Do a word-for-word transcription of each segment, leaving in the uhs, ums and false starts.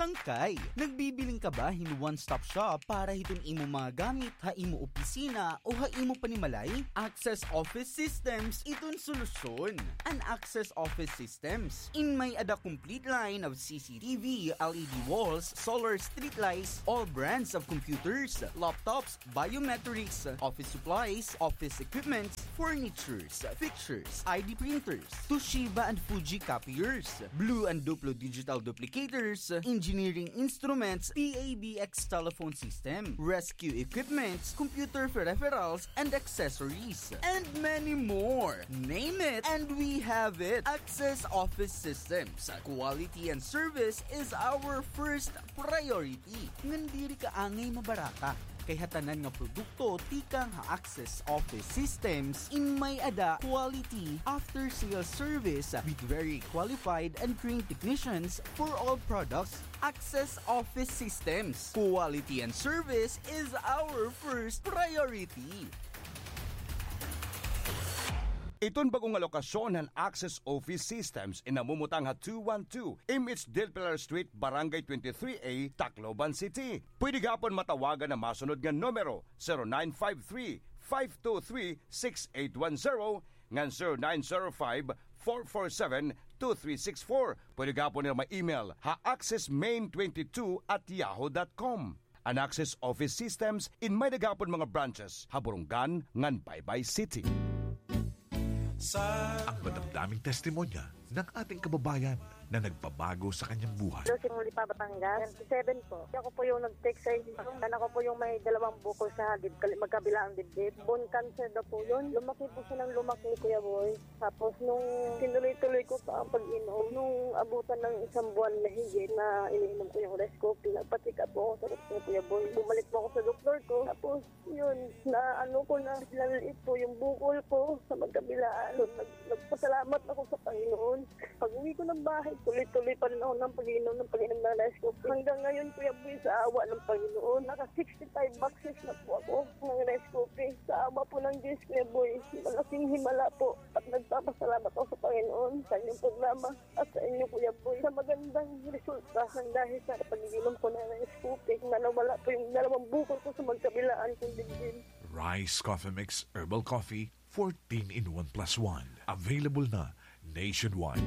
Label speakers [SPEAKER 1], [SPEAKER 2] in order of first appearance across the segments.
[SPEAKER 1] Sangkay, nagbibiling ka ba hin one-stop shop para hiton imo mga gamit ha imo opisina o ha imo panimalay? Access Office Systems iton solusyon. An Access Office Systems in may ada complete line of C C T V, L E D walls, solar street lights, all brands of computers, laptops, biometrics, office supplies, office equipment, furnitures, fixtures, I D printers, Toshiba and Fuji copiers, Blue and Duplo digital duplicators, engineering instruments, P A B X telephone system, rescue equipments, computer peripherals and accessories, and many more. Name it, and we have it. Access Office Systems. Quality and service is our first priority. Ngandiri ka angay mabaraka. Kay hatanan nga produkto tikang ha Access Office Systems in may ada quality after sales service with very qualified and trained technicians for all products. Access Office Systems. Quality and service is our first priority.
[SPEAKER 2] Iton bagong lokasyon ng Access Office Systems inamumutang ha two one two M H Del Pilar Street, Barangay twenty-three A, Tacloban City. Pwede gapon matawagan na masunod nga numero zero nine five three, five two three, six eight one zero ngan zero nine zero five, four four seven, two three six four. Pwede gapon nila ma-email ha accessmain twenty-two at yahoo dot com. An Access Office Systems in may nagapon mga branches ha Burungan ngan Baybay City.
[SPEAKER 3] Ang madamdaming testimonya ng ating kababayan na nagbabago sa kanyang buhay.
[SPEAKER 4] So, simuli pa Batangas, seven po. Ako po yung nag-text sa inyo. Dan ako po yung may dalawang bukol sa dib, magkabila ang dibdib. Bone cancer daw po yun. Lumaki po siya ng lumaki, Kuya Boy. Tapos, nung tinuloy-tuloy ko pa ang pag-inom, nung abutan ng isang buwan na higit na iniinom ko yung Rescopy, nagpatika po ako sa doktor, Kuya Boy. Bumalik po ako sa doktor ko. Tapos, yun, na ano ko na, lalaliit po yung bukol ko sa magkabilaan. Nag, nagpasalamat ako sa Panginoon. Pag uwi ko ng bahay, tuloy-tuloy pa rin ako ng pag-inom ng pag-inom ng Rescopy. Hanggang ngayon, Kuya Boy, sa awa ng Panginoon, naka sixty-five boxes na po ako ng Rescopy. Sa awa po ng Diyos, Kuya Boy, malaking himala po. At nagpapasalamat ako sa Panginoon sa inyong programa at sa inyo, Kuya Boy, sa magandang resulta dahil sa pag-inom ko ng Rescopy na nawala po yung dalawang bukol ko sa magkabilaan kong dibdib.
[SPEAKER 3] Rice Coffee Mix Herbal Coffee fourteen in one plus one. Available na nationwide.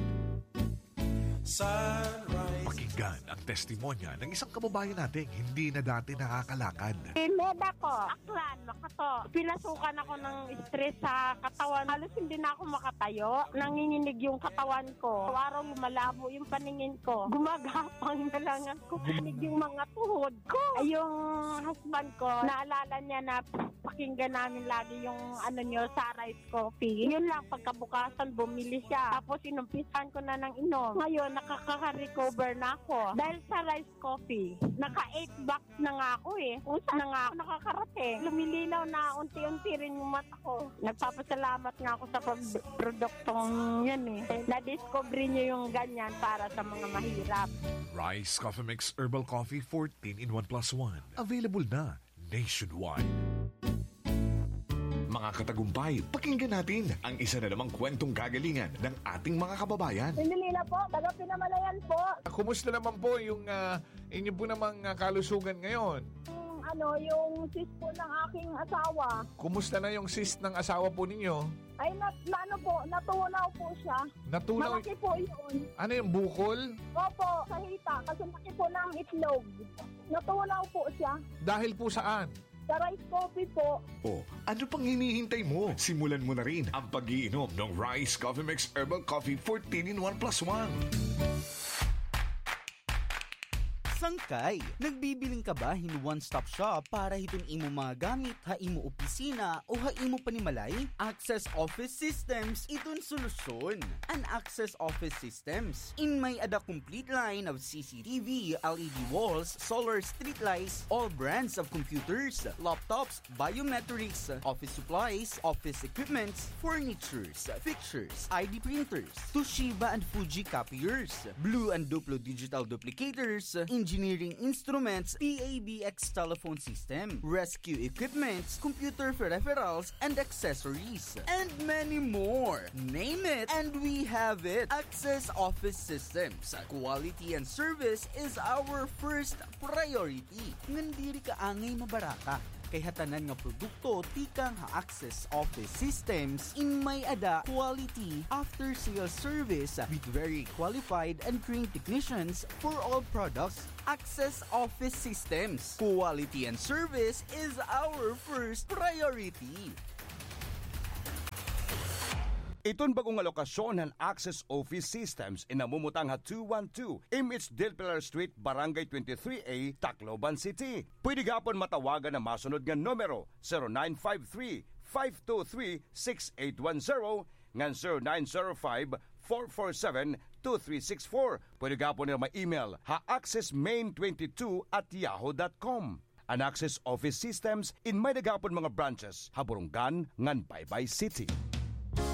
[SPEAKER 3] Sunrise. Pakinggan ang testimonya ng isang kababayan nating hindi na dati nakakalakad.
[SPEAKER 5] Meda ko, aklan, makato. Pinasukan ako ng stress sa katawan. Halos hindi na ako makatayo. Nanginginig yung katawan ko. Araw lumalabo yung paningin ko. Gumagapang na lang ako. Ginig yung mga tuhod ko. Ay, yung husband ko, naalala niya na pakinggan namin lagi yung ano nyo sa Rice Coffee. Yun lang, pagkabukasan, bumili siya. Tapos inumpisan ko na ng inom. Ngayon, nakaka-recover na ako. Dahil sa Rice Coffee, naka eight bucks na nga ako eh. Kung saan na nga ako nakakarating. Lumilinaw na unti-unti rin yung mata ko. Nagpapasalamat nga ako sa produktong yan eh. Na-discover niyo yung ganyan para sa mga mahirap.
[SPEAKER 3] Rice Coffee Mix Herbal Coffee fourteen in one plus one. Available na nationwide. Mga katagumpay, pakinggan natin ang isa na namang kwentong kagalingan ng ating mga kababayan.
[SPEAKER 4] Pinilila po, taga Pinamalayan po.
[SPEAKER 6] Kumusta naman po yung uh, inyo po namang uh, kalusugan ngayon?
[SPEAKER 4] Yung, ano, yung sis po ng aking asawa.
[SPEAKER 6] Kumusta na yung sis ng asawa po ninyo?
[SPEAKER 4] Ay, na, na ano po, natunaw po siya.
[SPEAKER 6] Natunaw?
[SPEAKER 4] Malaki po yun.
[SPEAKER 6] Ano yung bukol?
[SPEAKER 4] Opo, sa hita, kasi laki po ng itlog. Natunaw po siya.
[SPEAKER 6] Dahil po saan?
[SPEAKER 4] Sa Rice Coffee po.
[SPEAKER 3] O, ano pang hinihintay mo? Simulan mo na rin ang pag-iinom ng Rice Coffee Mix Herbal Coffee fourteen in one plus one.
[SPEAKER 1] Sangkay, nagbibiling ka ba hin one-stop shop para hiton imo mga gamit ha imo opisina o ha imo panimalay? Access Office Systems iton solusyon. An Access Office Systems in may ada complete line of C C T V, L E D walls, solar street lights, all brands of computers, laptops, biometrics, office supplies, office equipment, furnitures, fixtures, I D printers, Toshiba and Fuji copiers, Blue and Duplo digital duplicators, engineering engineering instruments, P A B X telephone system, rescue equipments, computer peripherals, and accessories, and many more. Name it, and we have it. Access Office Systems. Quality and service is our first priority. Ngandiri ka angay mabaraka. Kay hatanan nga produkto tikang ha Access Office Systems in may ada quality after sales service with very qualified and trained technicians for all products. Access Office Systems. Quality and service is our first priority.
[SPEAKER 2] Iton bagong alokasyon ng Access Office Systems inamumutang ha two one two M H Del Pilar Street, Barangay twenty-three A, Tacloban City. Pwede gapon matawagan na masunod nga numero zero nine five three, five two three, six eight one zero ngan zero nine zero five, four four seven, two three six four. Pwede gapon nila ma-email ha accessmain twenty-two at yahoo dot com. An Access Office Systems in may nagapon mga branches ha Burungan ngan Baybay City.